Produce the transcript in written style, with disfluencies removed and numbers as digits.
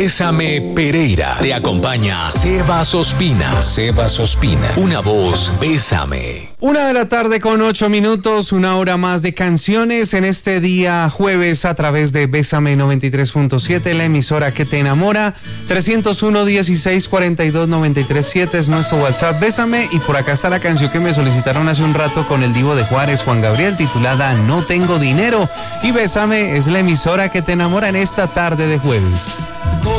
Bésame Pereira. Te acompaña Sebas Ospina. Sebas Ospina. Una voz, Bésame. 1:08 p.m, una hora más de canciones en este día jueves a través de Bésame 93.7, la emisora que te enamora. 301-1642-937 es nuestro WhatsApp, Bésame. Y por acá está la canción que me solicitaron hace un rato con el divo de Juárez, Juan Gabriel, titulada No Tengo Dinero. Y Bésame es la emisora que te enamora en esta tarde de jueves.